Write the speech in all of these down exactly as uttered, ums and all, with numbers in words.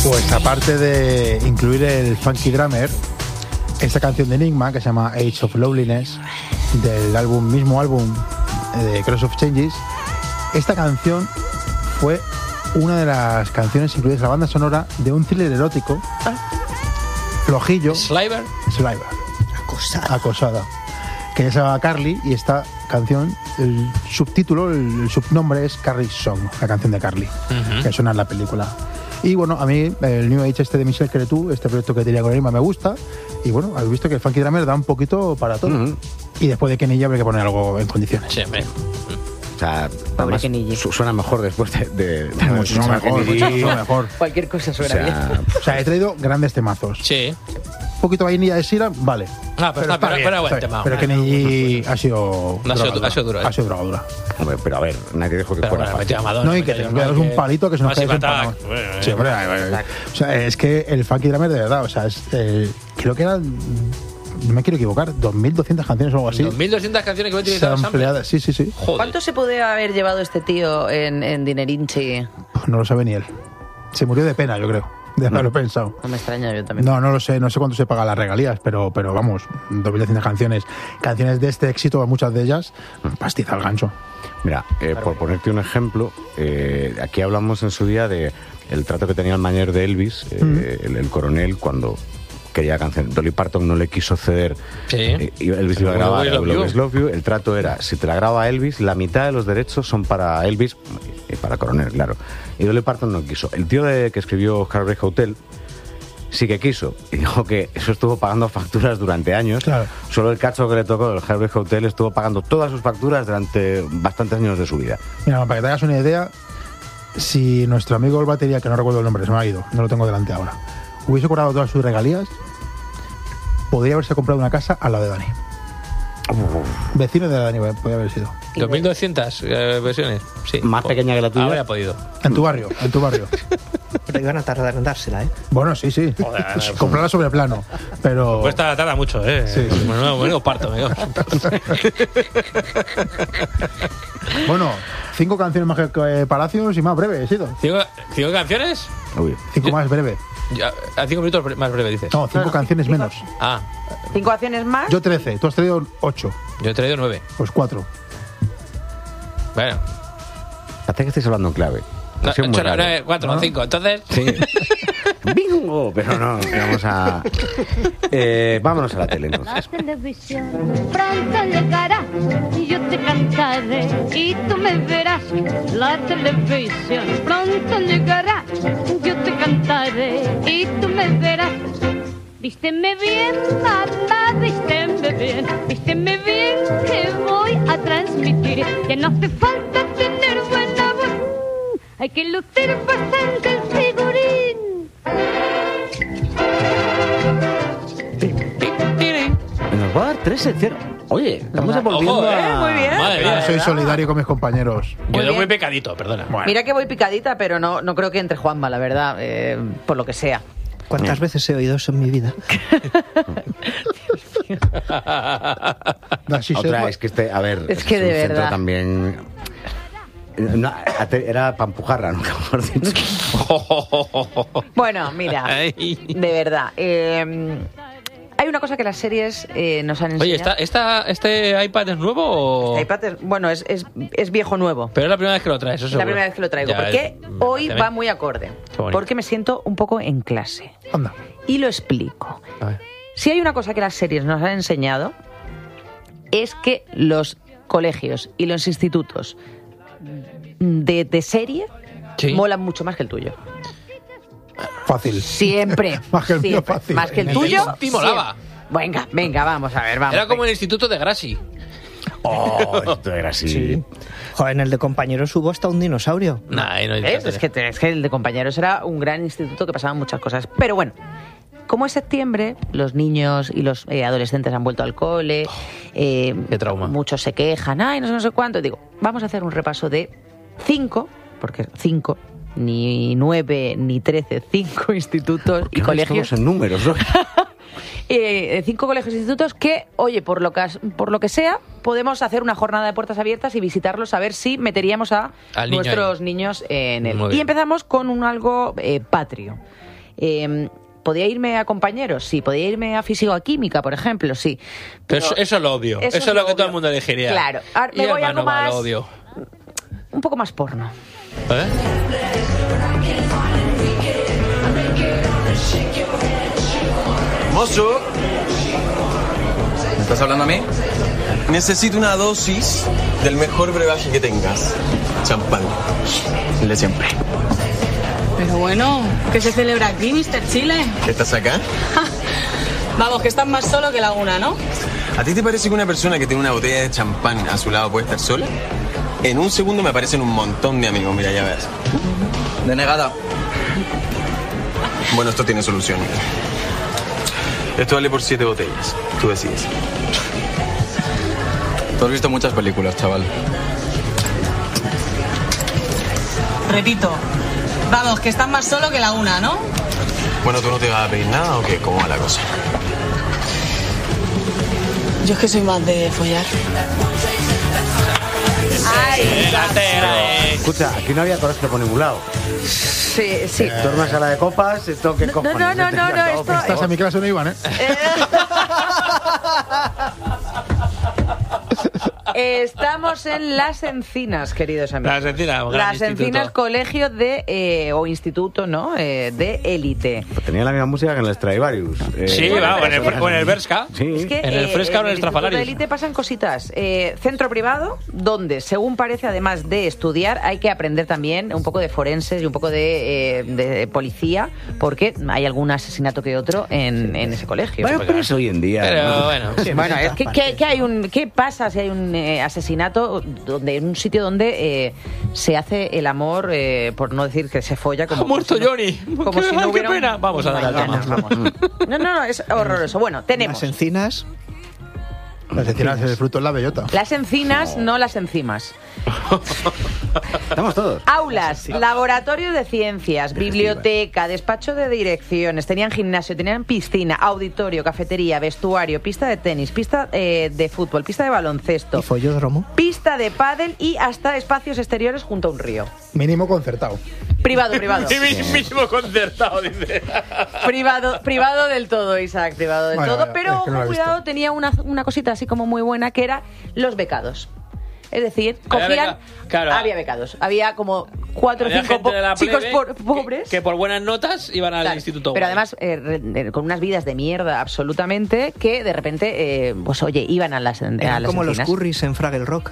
Pues aparte de incluir el Funky Drummer, esta canción de Enigma que se llama Age of Loneliness, del álbum mismo álbum de Cross of Changes, esta canción fue una de las canciones incluidas en la banda sonora de un thriller erótico flojillo. Sliver. Sliver. Acosada. Acosada. Que se llama Carly, y esta canción, el subtítulo, el, el subnombre es Carly's Song, la canción de Carly, uh-huh. que suena en la película. Y bueno, a mí el New Age este de Michel Cretu, este proyecto que tenía con Enigma, me gusta. Y bueno, habéis visto que el Funky Drummer da un poquito para todo. Uh-huh. Y después de Kenny habría que poner algo en condiciones. Sí, hombre. O sea, además, su, suena mejor después de... de, de mucho mejor, mucho mejor. Cualquier cosa suena o sea, bien. O sea, he traído grandes temazos. Sí. Un poquito de vainilla de Sira, vale. Ah, pero, pero, está, pero, bien, pero buen tema. Pero Kenny ha sido... No, ha sido, ha sido duro. Ha sido drogadura. Hombre, pero a ver, nadie dejó que pero fuera bueno, fácil. No, y que tenemos que daros un palito que se nos cae en pan. Sí, hombre. O sea, es que el Funky Drummer de verdad, o sea, es, eh, creo que eran... No me quiero equivocar, dos mil doscientas canciones o algo así. dos mil doscientas canciones que voy a utilizar sampleadas, sí, sí, sí. Joder. ¿Cuánto se puede haber llevado este tío en, en Dinerinchi? Pues no lo sabe ni él. Se murió de pena, yo creo, de haberlo no. pensado. No me extraña, yo también. No, no lo sé, no sé cuánto se pagan las regalías, pero, pero vamos, dos mil doscientas canciones. Canciones de este éxito, muchas de ellas, pastiza al gancho. Mira, eh, claro. por ponerte un ejemplo, eh, aquí hablamos en su día de el trato que tenía el manager de Elvis, eh, mm. el, el coronel, cuando... quería canción. Dolly Parton no le quiso ceder. Sí. Eh, Elvis iba a grabar Love Love You. El trato era, si te la graba Elvis, la mitad de los derechos son para Elvis y para Coronel, claro. Y Dolly Parton no quiso. El tío de, que escribió Heartbreak Hotel sí que quiso. Y dijo que eso estuvo pagando facturas durante años. Claro. Solo el cacho que le tocó el Heartbreak Hotel estuvo pagando todas sus facturas durante bastantes años de su vida. Mira, para que te hagas una idea, si nuestro amigo el batería, que no recuerdo el nombre, se me ha ido, no lo tengo delante ahora, hubiese cobrado todas sus regalías, podría haberse comprado una casa al lado de Dani. Uf. Vecino de Dani podría haber sido. dos mil doscientas eh, versiones, sí. Más po- pequeña que la tuya. Habría podido. En tu barrio, en tu barrio. Pero iban a tardar en dársela, ¿eh? Bueno, sí, sí. Joder, comprarla sobre plano, pero... Pues tarda, tarda mucho, ¿eh? Sí, sí. Bueno, bueno, parto, me Bueno, cinco canciones más que Palacios y más breve, he sido. ¿Cinco, cinco canciones? Uy. Cinco más breve. Ya, a cinco minutos más breve, dices. No, cinco no, no, canciones cinco. menos. Ah. ¿Cinco canciones más? Yo trece, tú has traído ocho. Yo he traído nueve. Pues cuatro. Bueno. Parece que estáis hablando en clave. No, ocho, nueve, cuatro, ¿no? cinco, entonces... Sí. ¡Bingo! Pero no, vamos a... Eh, vámonos a la tele, entonces. La televisión pronto llegará y yo te cantaré y tú me verás. La televisión pronto llegará, yo te cantaré y tú me verás. Vísteme bien, mamá, vísteme bien, vísteme bien que voy a transmitir que no hace falta tener buena voz, hay que lucir bastante el figurín. Nos va a dar tres secciones. Oye, estamos volviendo Ojo, ¿eh? a... Muy bien. Madre mía, soy solidario con mis compañeros. Yo doy muy pecadito, perdona. Bueno. Mira que voy picadita, pero no, no creo que entre Juanma, la verdad, eh, por lo que sea. ¿Cuántas veces he oído eso en mi vida? Otra es que este, a ver, es que es de un verdad centro también... No, era Pampujara, nunca mejor dicho. Bueno, mira, de verdad. Eh, hay una cosa que las series eh, nos han enseñado. Oye, ¿esta, esta, ¿este iPad es nuevo o...? Este iPad es, bueno, es, es, es viejo nuevo. Pero es la primera vez que lo traes, eso seguro. Es la primera vez que lo traigo, ya, porque es, hoy también. va muy acorde. Porque me siento un poco en clase. Anda. Y lo explico. Si hay una cosa que las series nos han enseñado, es que los colegios y los institutos de, de serie sí. molan mucho más que el tuyo. Fácil. Siempre. Más que el mío, fácil. Más que el tuyo. Sí, molaba. Venga, venga, vamos a ver, vamos. Era como venga. el instituto de Grassi. Oh, esto era así. Sí. Joder, en el de compañeros hubo hasta un dinosaurio. Nah, no ¿Ves? Es que, es que el de compañeros era un gran instituto que pasaban muchas cosas. Pero bueno, como es septiembre, los niños y los eh, adolescentes han vuelto al cole. Eh, Qué trauma. Muchos se quejan, ay, no sé, no sé cuánto. Y digo, vamos a hacer un repaso de cinco, porque cinco, ni nueve, ni trece, cinco institutos y colegios. En números, ¿no? eh, cinco colegios e institutos que, oye, por lo que, por lo que sea, podemos hacer una jornada de puertas abiertas y visitarlos a ver si meteríamos a Al niño nuestros ahí. niños en él. Muy Y bien. empezamos con un algo eh, patrio. Eh, ¿Podía irme a compañeros? Sí. ¿Podía irme a físico-química, por ejemplo? Sí. Pero eso, eso es lo obvio. Eso, eso es lo, lo que todo el mundo elegiría. Claro. Ahora, me y voy a algo más... Lo odio. Un poco más porno. ¿Eh? Mozo, ¿me estás hablando a mí? Necesito una dosis del mejor brebaje que tengas. Champán. El de siempre. Pero bueno, ¿qué se celebra aquí, mister Chile? ¿Estás acá? Vamos, que estás más solo que Laguna, ¿no? ¿A ti te parece que una persona que tiene una botella de champán a su lado puede estar sola? En un segundo me aparecen un montón de amigos, mira, ya ves. Denegada. Bueno, esto tiene solución. Esto vale por siete botellas. Tú decides. Tú has visto muchas películas, chaval. Repito, vamos, que estás más solo que Laguna, ¿no? Bueno, ¿tú no te vas a pedir nada o qué? ¿Cómo va la cosa? Yo es que soy más de follar. Ay, Escucha, aquí no había colegio por ningún lado. sí, sí. Tú en una sala de copas, esto qué No, cojones. no, no, no, no, esto- Estas a mi clase no iban, ¿eh? Estamos en Las Encinas, queridos amigos. Las Encinas, un gran Las instituto. Encinas, colegio de eh, o instituto, ¿no? Eh, de élite. Pues tenía la misma música que en el Stradivarius. Eh, Sí, bueno, va, o en pero el, es que- o en el Berska. Sí. Es que, En el eh, Fresca o en el Instituto de Estrafalarios. élite pasan cositas. Eh, centro privado, donde, según parece, además de estudiar, hay que aprender también un poco de forenses y un poco de, eh, de policía, porque hay algún asesinato que otro en, en ese colegio. Bueno, pero es hoy en día. Pero ¿no? bueno. Bueno, es que, que- que hay un, ¿qué pasa si hay un eh, asesinato donde en un sitio donde eh, se hace el amor, eh, por no decir que se folla como Ha muerto como si no- Johnny. como Qué- si no qué hubiera un pena. Vamos a dar al mañana, tema. vamos. No, no, no, es horroroso. Bueno, tenemos Las encinas. Las encinas, el fruto es la bellota. las encinas, no las enzimas. Estamos todos. Aulas, laboratorio de ciencias, biblioteca, despacho de direcciones, tenían gimnasio, tenían piscina, auditorio, cafetería, vestuario, pista de tenis, pista eh, de fútbol, pista de baloncesto, ¿Y follódromo? pista de pádel y hasta espacios exteriores junto a un río. Mínimo concertado. Privado, privado. Mismo concertado, dice. Privado, privado del todo, Isaac, privado del Bueno, todo. es Pero, que no lo ojo, he visto. cuidado, tenía una, una cosita así como muy buena que era los becados. Es decir, Había cogían... beca- claro. Había becados. Había como cuatro o Había cinco gente po- de la chicos plebe por- que- pobres. Que, por buenas notas iban al Claro, instituto. pero guay. además eh, re- con unas vidas de mierda absolutamente que de repente, eh, pues oye, iban a las, a Eran las como los encinas. curris en Fraggle Rock.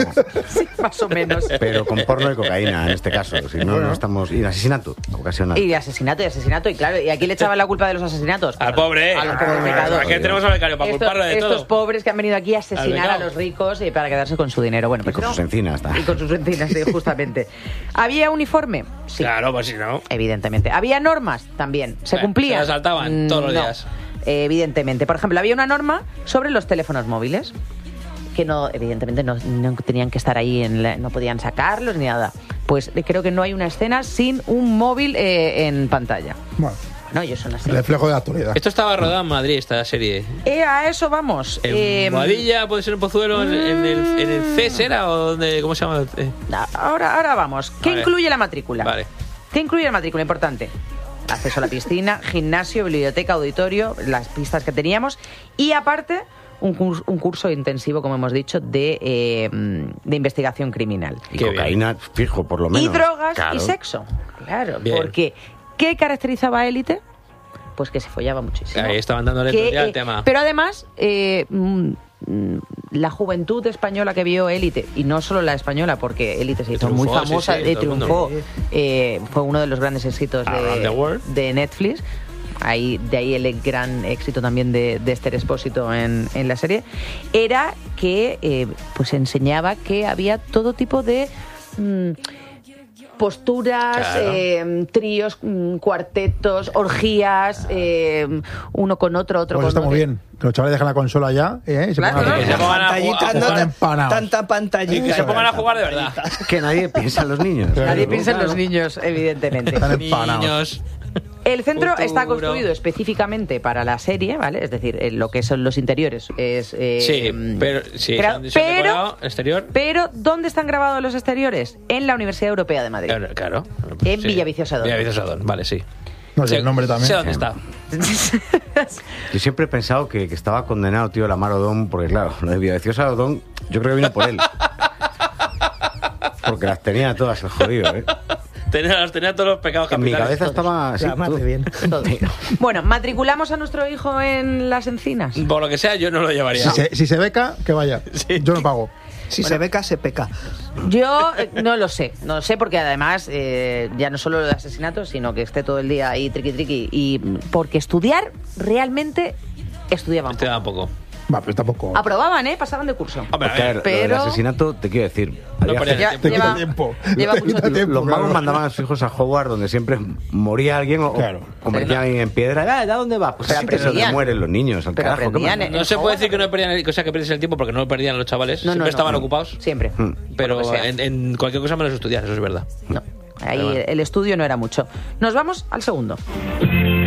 Sí, más o menos. Pero con porno y cocaína en este caso. Si no, no estamos. Y asesinato ocasional. Y de asesinato y asesinato. Y claro, ¿y aquí le echaban la culpa de los asesinatos? Al pobre, A los eh. pobres Ah, becados. Aquí tenemos al becario para Estos- culparlo de estos todo. pobres que han venido aquí a asesinar becado. a los ricos y para quedarse con su dinero. Bueno, Y con pues sus no. encinas. ta. Y con sus encinas, sí, justamente. ¿Había uniforme? Sí. Claro, pues si no. Evidentemente. ¿Había normas? También. ¿Se Eh, cumplían? se las saltaban todos los No. días. Eh, evidentemente. Por ejemplo, había una norma sobre los teléfonos móviles que no, evidentemente, no, no tenían que estar ahí, en la- no podían sacarlos ni nada. Pues eh, creo que no hay una escena sin un móvil eh, en pantalla. Bueno, No, yo son así. el reflejo de la actualidad. Esto estaba rodado en Madrid, esta serie. Eh, a eso vamos. En Eh, Boadilla, puede ser en Pozuelo, en, en el, en el C E S era o donde, ¿cómo se llama? Eh, Ahora, ahora vamos. ¿Qué Vale. incluye la matrícula? Vale. ¿Qué incluye la matrícula? Importante. Acceso a la piscina, gimnasio, biblioteca, auditorio, las pistas que teníamos y aparte un curso, un curso intensivo, como hemos dicho, de, eh, de investigación criminal. Y Qué cocaína, fijo, por lo menos. Y drogas Claro. y sexo. Claro, Bien. porque ¿qué caracterizaba a Élite? Pues que se follaba muchísimo. Ahí estaban dándole Que, ya al eh, tema. Pero además, eh, mm, mm, la juventud española que vio Élite, y no solo la española, porque Élite se Que hizo muy triunfó, sí, famosa sí, y todo el mundo. triunfó, eh, fue uno de los grandes éxitos Around the world. de, de Netflix. Ahí, de ahí el gran éxito también de, de Esther Expósito en, en la serie, era que eh, pues enseñaba que había todo tipo de mm, posturas, Claro. eh, tríos, mm, cuartetos, orgías, eh, uno con otro, otro Pues con está otro. muy bien. Que los chavales dejan la consola ya ¿eh? y se Claro, pongan a claro. Que se jugar. pongan a Pantallita, jugar- no, están tan- empanados. tanta pantallita. Que se pongan a jugar de verdad. Que nadie piensa en los niños. Claro. Nadie piensa en los niños, evidentemente. Están empanados. Niños. El centro Futuro. está construido específicamente para la serie, ¿vale? Es decir, eh, lo que son los interiores es... eh, Sí, mm, pero sí, crea- se han- se han pero, decorado, exterior. pero, ¿dónde están grabados los exteriores? En la Universidad Europea de Madrid. Claro, claro. En Villaviciosa Don. Villaviciosa Don, vale, sí. No sé, el nombre también. Sé dónde está. Yo siempre he pensado que, que estaba condenado, tío, Lamar Odom, porque claro, lo de Villaviciosa Odom, yo creo que vino por él. Porque las tenía todas, el jodido, ¿eh? Tenía, las tenía todos los pecados En mi capitales. cabeza estaba así. La más todo. de bien. Todo. Bueno, ¿matriculamos a nuestro hijo en las encinas? Por lo que sea, yo no lo llevaría. Si se, si se beca, que vaya. Sí. Yo no pago. Si se beca, se peca. Yo eh, no lo sé, no lo sé porque además eh, ya no solo lo de asesinatos, sino que esté todo el día ahí triqui triqui y porque estudiar realmente estudiaban Te poco. da poco. Va, pero tampoco. Aprobaban, ¿eh? Pasaban de curso. Hombre, a Porque, a ver, ver, pero- lo del asesinato, te quiero decir. No había perdía gente- el Te lleva- quita tiempo. lleva Te mucho quita tiempo, Los magos claro. mandaban a sus hijos a Hogwarts, donde siempre moría alguien o, Claro. o convertían a alguien en piedra. Ah, ¿a dónde vas? Pues Pero sí que se aprendían. mueren los niños, al Pero carajo. ¿qué aprendían, más? ¿eh? no se puede decir que no perdían, cosa que pierdes el tiempo porque no lo perdían los chavales. No, no, Siempre no. estaban ocupados. Siempre. Hmm. Pero Por lo que sea. en, en cualquier cosa menos estudiar, eso es verdad. No. Ahí Pero bueno. el estudio no era mucho. Nos vamos al segundo.